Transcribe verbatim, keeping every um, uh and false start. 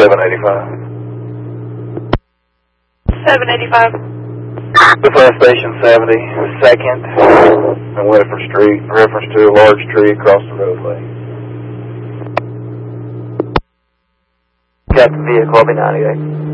seven eighty-five. seven eighty-five. The fire station seventy, second, and Winifred Street, in reference to a large tree across the roadway. Captain Vehicle, I'll be ninety-eight.